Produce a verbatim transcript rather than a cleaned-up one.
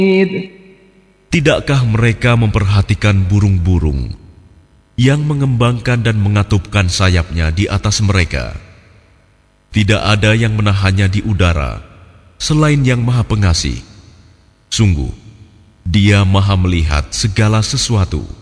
Tidakkah mereka memperhatikan burung-burung yang mengembangkan dan mengatupkan sayapnya di atas mereka? Tidak ada yang menahannya di udara selain Yang Maha Pengasih. Sungguh, Dia Maha melihat segala sesuatu.